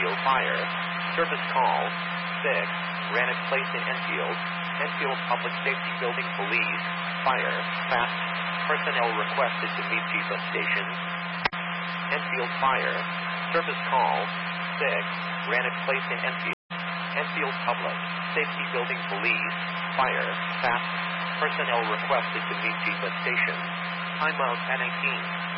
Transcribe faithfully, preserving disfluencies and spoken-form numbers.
Enfield Fire. Service call six. Granite Place in Enfield. Enfield Public Safety Building Police. Fire. Fast. Personnel requested to meet chief of stations. Enfield Fire. Service call six. Granite Place in Enfield. Enfield Public Safety Building Police. Fire. Fast. Personnel requested to meet chief of stations. Time out at nineteen.